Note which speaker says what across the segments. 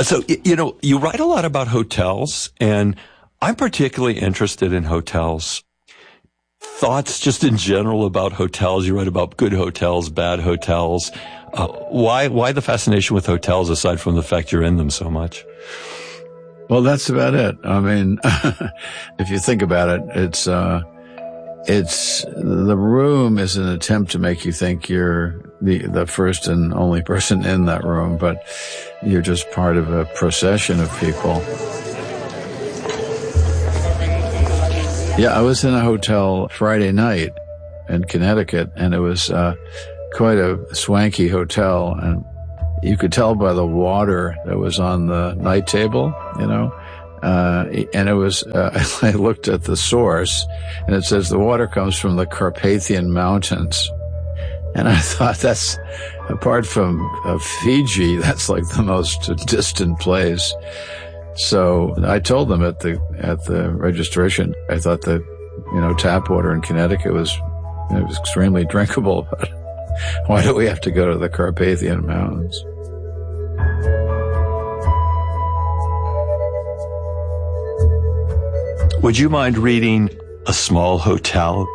Speaker 1: You write a lot about hotels, and I'm particularly interested in hotels. Thoughts just in general about hotels. You write about good hotels, bad hotels. Why the fascination with hotels aside from the fact you're in them so much?
Speaker 2: Well, that's about it. I mean, if you think about it, it's the room is an attempt to make you think you're the first and only person in that room, but you're just part of a procession of people. Yeah, I was in a hotel Friday night in Connecticut, and it was quite a swanky hotel, and you could tell by the water that was on the night table, and it was, I looked at the source, and it says the water comes from the Carpathian Mountains. And I thought, that's, apart from Fiji, that's like the most distant place. So I told them at the registration, I thought that, tap water in Connecticut was extremely drinkable, but why do we have to go to the Carpathian Mountains?
Speaker 1: Would you mind reading A Small Hotel?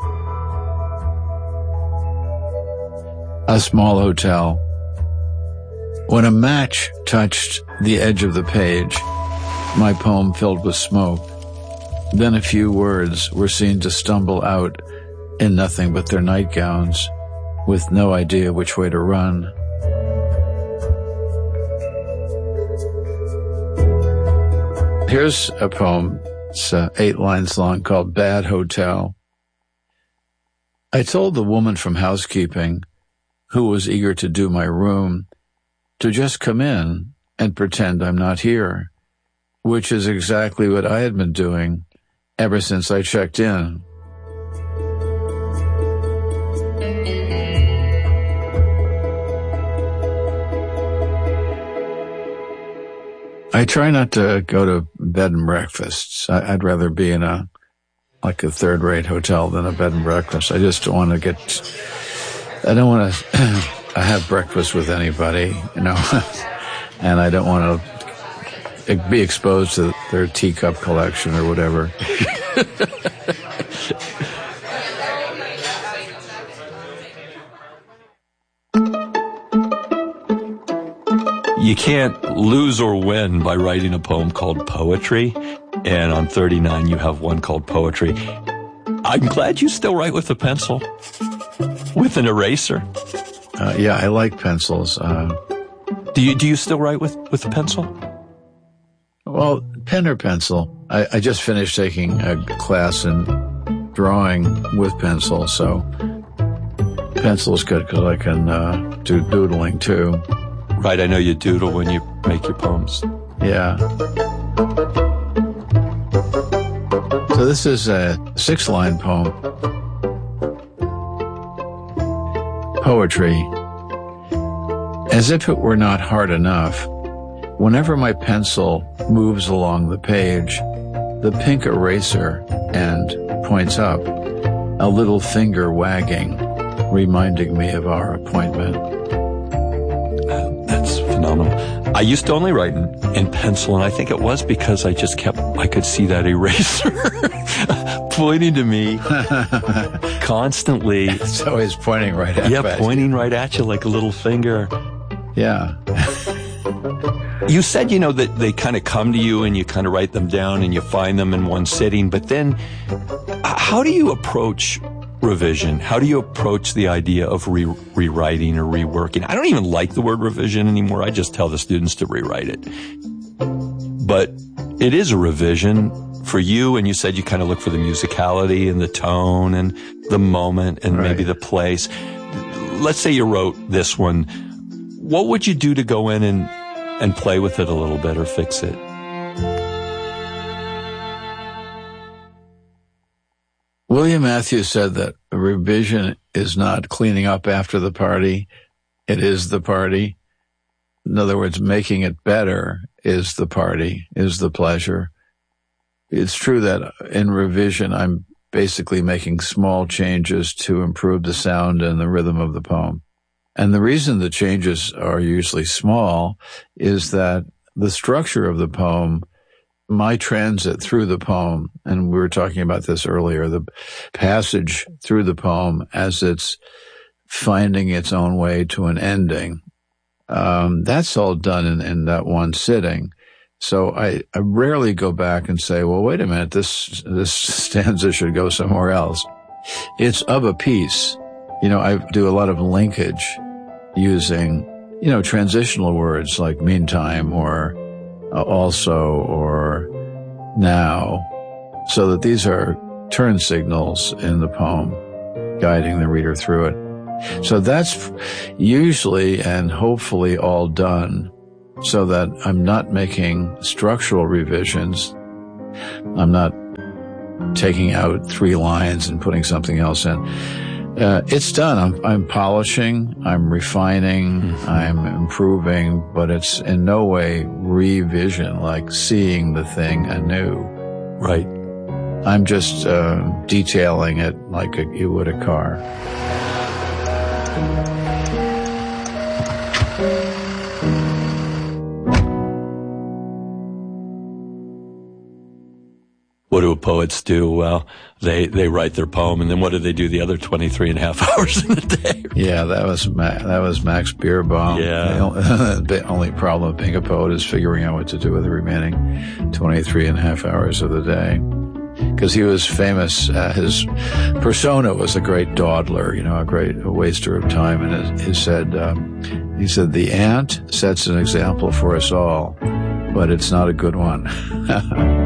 Speaker 2: A Small Hotel. When a match touched the edge of the page, my poem filled with smoke. Then a few words were seen to stumble out in nothing but their nightgowns, with no idea which way to run. Here's a poem. It's 8 lines long, called Bad Hotel. I told the woman from housekeeping, who was eager to do my room, to just come in and pretend I'm not here, which is exactly what I had been doing ever since I checked in. I try not to go to bed and breakfasts. I'd rather be in a third-rate hotel than a bed and breakfast. I just don't want to I don't want to have breakfast with anybody, and I don't want to be exposed to their teacup collection or whatever.
Speaker 1: You can't lose or win by writing a poem called Poetry, and on 39 you have one called Poetry. I'm glad you still write with a pencil, with an eraser.
Speaker 2: Yeah, I like pencils.
Speaker 1: Do you still write with a pencil?
Speaker 2: Well, pen or pencil. I just finished taking a class in drawing with pencil, so pencil is good because I can do doodling too.
Speaker 1: Right, I know you doodle when you make your poems.
Speaker 2: Yeah. So this is a 6-line poem. Poetry. As if it were not hard enough, whenever my pencil moves along the page, the pink eraser end points up, a little finger wagging, reminding me of our appointment.
Speaker 1: That's phenomenal. I used to only write in pencil, and I think it was because I could see that eraser pointing to me constantly.
Speaker 2: It's always pointing right at you.
Speaker 1: Yeah, pointing right at you like a little finger.
Speaker 2: Yeah.
Speaker 1: You said, that they kind of come to you and you kind of write them down and you find them in one sitting, but then how do you approach revision? How do you approach the idea of rewriting or reworking? I don't even like the word revision anymore. I just tell the students to rewrite it. But it is a revision for you, and you said you kind of look for the musicality and the tone and the moment and maybe the place. Let's say you wrote this one. What would you do to go in and play with it a little bit or fix it?
Speaker 2: William Matthews said that a revision is not cleaning up after the party. It is the party. In other words, making it better is the party, is the pleasure. It's true that in revision, I'm basically making small changes to improve the sound and the rhythm of the poem. And the reason the changes are usually small is that the structure of the poem, my transit through the poem, and we were talking about this earlier, the passage through the poem as it's finding its own way to an ending, that's all done in that one sitting. So I rarely go back and say, well, wait a minute, this stanza should go somewhere else. It's of a piece. I do a lot of linkage using, transitional words like meantime or also or now, so that these are turn signals in the poem, guiding the reader through it. So that's usually and hopefully all done so that I'm not making structural revisions. I'm not taking out 3 lines and putting something else in. It's done. I'm polishing, I'm refining, I'm improving, but it's in no way revision, like seeing the thing anew.
Speaker 1: Right.
Speaker 2: I'm just detailing it like you would a car.
Speaker 1: What do poets do? Well, they write their poem, and then what do they do the other 23 and a half hours in the day?
Speaker 2: Yeah, that was Max Beerbohm.
Speaker 1: Yeah.
Speaker 2: The only problem with being a poet is figuring out what to do with the remaining 23 and a half hours of the day. Because he was famous, his persona was a great dawdler, a waster of time. And he said, the ant sets an example for us all, but it's not a good one.